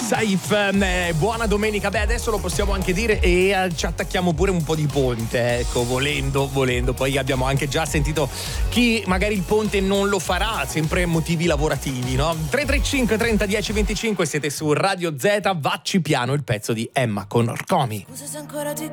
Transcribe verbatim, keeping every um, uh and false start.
Saif, eh, buona domenica. Beh, adesso lo possiamo anche dire e eh, ci attacchiamo pure un po' di ponte, ecco, volendo, volendo. Poi abbiamo anche già sentito chi magari il ponte non lo farà, sempre motivi lavorativi, no? tre tre cinque trenta dieci venticinque, siete su Radio Z, Vacci piano, il pezzo di Emma con Orcomi. Scusa se ancora ti